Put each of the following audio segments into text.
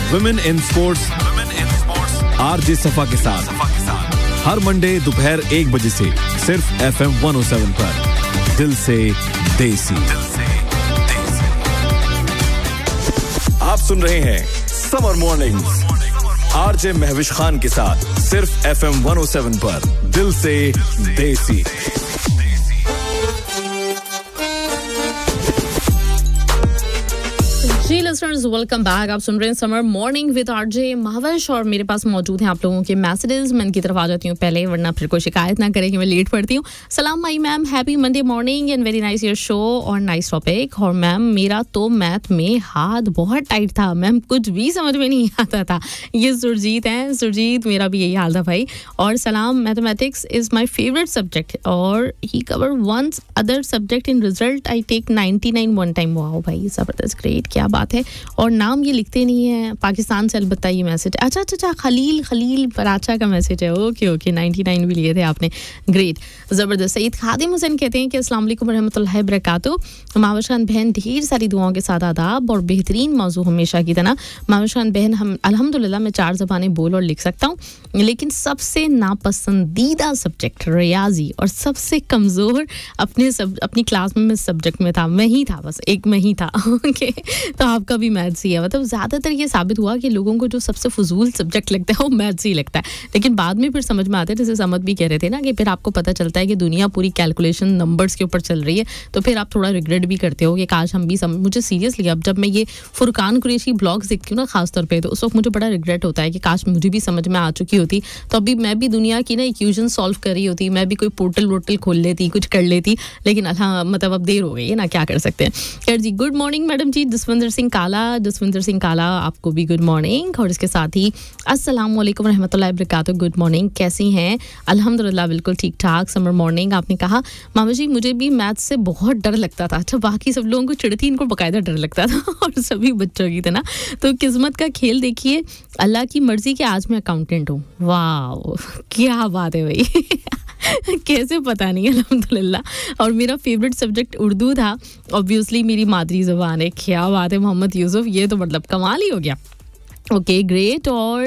Women in sports RJ सफा के साथ हर मंडे दोपहर 1 बजे से सिर्फ FM 107 पर दिल से देसी। आप सुन रहे हैं summer mornings RJ Mahwish Khan के साथ सिर्फ FM 107 पर दिल से देसी। जी लिसनर्स वेलकम बैक। आप सुन रहे हैं समर मॉर्निंग विद आरजे महावश और मेरे पास मौजूद हैं आप लोगों के मैसेजेस। मैं इनकी तरफ आ जाती हूँ पहले, वरना फिर कोई शिकायत ना करे कि मैं लेट पढ़ती हूँ। सलाम माई ma'am, happy Monday morning and very nice your show और नाइस टॉपिक। और मैम मेरा तो मैथ में हाथ बहुत टाइट था मैम, कुछ भी समझ में नहीं आता था। ये सुरजीत हैं। सुरजीत मेरा भी यही हाल था भाई। और सलाम, mathematics is my favourite subject और ही cover once other subject in result I take 99 one time. Wow भाई ज़बरदस्त, ग्रेट, क्या बात है। और नाम ये लिखते नहीं है पाकिस्तान से, अलबत्ता ये मैसेज। अच्छा खलील पराचा का मैसेज है। ओके 99 भी लिए थे आपने, ग्रेट, ज़बरदस्त। सईद खादिम हुसैन कहते हैं कि अस्सलाम वालेकुम रहमतुल्लाहि बरकातहू। मावश खान बहन ढेर सारी दुआओं के साथ आदाब और बेहतरीन मौजू हमेशा की तरह। मावश खान बहन, हम अल्हम्दुलिल्लाह मैं 4 ज़बानें बोल और लिख सकता हूँ, लेकिन सबसे नापसंदीदा सब्जेक्ट रियाजी और सबसे कमज़ोर अपनी क्लास में मैं सब्जेक्ट में था, मैं ही था, बस एक में ही था। ओके, तो आपका भी मैथ्स ही है। मतलब ज़्यादातर ये साबित हुआ कि लोगों को जो सबसे फजूल सब्जेक्ट लगता है वो मैथ्स ही लगता है, लेकिन बाद में फिर समझ में आता है, जैसे समझ भी कह रहे थे ना, कि फिर आपको पता चलता है कि दुनिया पूरी कैलकुलेशन नंबर्स के ऊपर चल रही है, तो फिर आप थोड़ा रिग्रेट भी करते हो कि काश हम भी मुझे सीरियसली अब जब मैं ये फुरकान कुरैशी ब्लॉग्स देखती हूँ ना खासतौर पर, तो उस वक्त मुझे बड़ा रिग्रेट होता है कि काश मुझे भी समझ में आ चुकी होती, तो अभी मैं भी दुनिया की ना इक्वेशन सॉल्व कर रही होती, मैं भी कोई पोर्टल वोर्टल खोल लेती, कुछ कर लेती, लेकिन हाँ मतलब अब देर हो गई है ना, क्या कर सकते हैं। खैर जी, गुड मॉर्निंग मैडम जी। जसविंदर सिंह काला आपको भी गुड मॉर्निंग, और इसके साथ ही अस्सलाम वालेकुम रहमतुल्लाहि बरकातहू, गुड मॉर्निंग, कैसी हैं? अल्हम्दुलिल्लाह बिल्कुल ठीक ठाक। Summer morning. आपने कहा मामा जी मुझे भी मैथ्स से बहुत डर लगता था। अच्छा, बाकी सब लोगों को चिढ़ती, इनको बकायदा डर लगता था और सभी बच्चों की तरह। तो किस्मत का खेल देखिए, अल्लाह की मर्जी कि आज मैं अकाउंटेंट हूँ। वाह क्या बात है भाई। कैसे पता नहीं, अल्हम्दुलिल्लाह। और मेरा फेवरेट सब्जेक्ट उर्दू था, ऑब्वियसली मेरी मादरी ज़बान है। क्या बात है मोहम्मद यूसुफ, ये तो मतलब कमाल ही हो गया। Okay great. और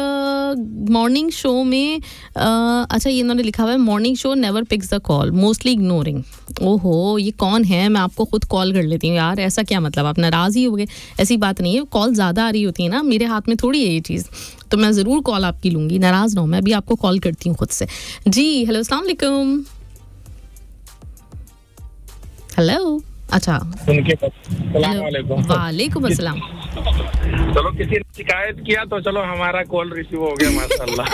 मॉर्निंग शो में अच्छा ये इन्होंने लिखा हुआ है morning show never pics the call mostly ignoring. ओहो, ये कौन है? मैं आपको खुद कॉल कर लेती हूँ यार, ऐसा क्या मतलब आप नाराज़ ही हो गए? ऐसी बात नहीं है, कॉल ज़्यादा आ रही होती है ना, मेरे हाथ में थोड़ी है ये चीज़, तो मैं ज़रूर कॉल आपकी लूँगी, नाराज़ ना हो, मैं भी आपको कॉल करती हूँ खुद से। जी हेलो अस्सलाम वालेकुम। हेलो, अच्छा वालेकुम अस्सलाम। चलो किसी ने शिकायत किया तो चलो हमारा कॉल रिसीव हो गया, माशाल्लाह।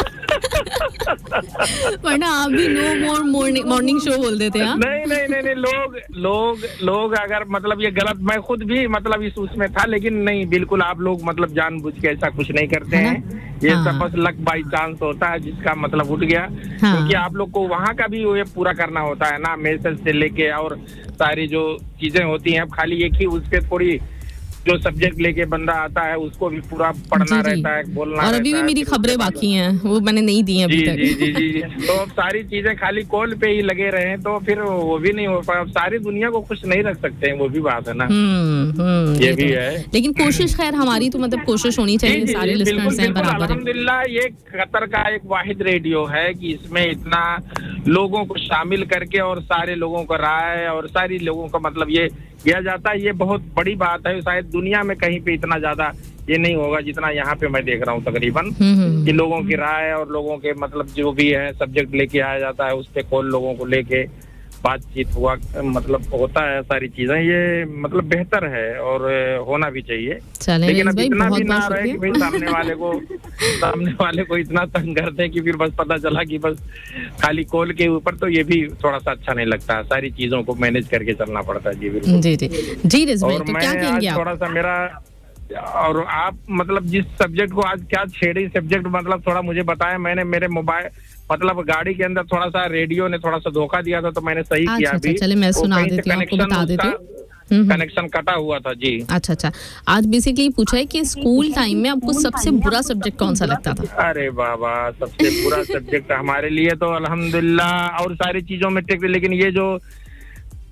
वरना आप भी नो मोर मॉर्निंग शो बोल देते हैं। नहीं, लोग अगर मतलब ये गलत, मैं खुद भी मतलब इस उसमें था, लेकिन नहीं, बिल्कुल आप लोग मतलब जानबूझ के ऐसा कुछ नहीं करते हैं। ये सब बस लक बाई चांस होता है, जिसका मतलब उठ गया। क्योंकि आप लोग को वहाँ का भी ये पूरा करना होता है ना, मैसेज से लेके और सारी जो चीजें होती हैं। अब खाली एक ही उस पे थोड़ी जो सब्जेक्ट लेके बंदा आता है उसको भी पूरा पढ़ना रहता है, बोलना रहता है। और अभी भी मेरी खबरें बाकी हैं, वो मैंने नहीं दी हैं अभी तक। जी। तो अब सारी चीजें खाली कॉल पे ही लगे रहे तो फिर वो भी नहीं हो पाया। अब सारी दुनिया को खुश नहीं रख सकते हैं, वो भी बात है ना। ये भी है, लेकिन कोशिश खैर हमारी तो मतलब कोशिश होनी चाहिए। सारे लिसनर्स हैं बराबर। अल्हम्दुलिल्लाह ये कतर का एक वाहिद रेडियो है कि इसमें इतना लोगों को शामिल करके और सारे लोगों को राय और सारी लोगों का मतलब ये किया जाता है। ये बहुत बड़ी बात है, शायद दुनिया में कहीं पे इतना ज्यादा ये नहीं होगा जितना यहाँ पे मैं देख रहा हूँ तकरीबन, कि लोगों की राय और लोगों के मतलब जो भी है सब्जेक्ट लेके आया जाता है, उस पे कॉल लोगों को लेके बातचीत हुआ मतलब होता है, सारी चीजें ये मतलब बेहतर है और होना भी चाहिए। लेकिन अब इतना भी ना रहे कि भाई सामने वाले को इतना तंग कर दे कि फिर बस पता चला कि बस खाली कॉल के ऊपर, तो ये भी थोड़ा सा अच्छा नहीं लगता। सारी चीजों को मैनेज करके चलना पड़ता है। जी बिल्कुल। जी रिजवान, तो क्या कहेंगे आप? थोड़ा सा मेरा और आप मतलब जिस सब्जेक्ट को आज क्या छेड़ी सब्जेक्ट मतलब थोड़ा मुझे बताया। मैंने मेरे मोबाइल मतलब गाड़ी के अंदर थोड़ा सा रेडियो ने थोड़ा सा धोखा दिया था, तो मैंने सही किया अभी। चलिए मैं सुना देती हूँ, आपको बता देती हूँ। कनेक्शन कटा हुआ था जी। अच्छा, आज बेसिकली पूछा है कि स्कूल टाइम में आपको सबसे बुरा सब्जेक्ट कौन सा लगता था? अरे बाबा, सबसे बुरा सब्जेक्ट हमारे लिए तो अल्हम्दुलिल्लाह और सारी चीजों में लेकिन ये जो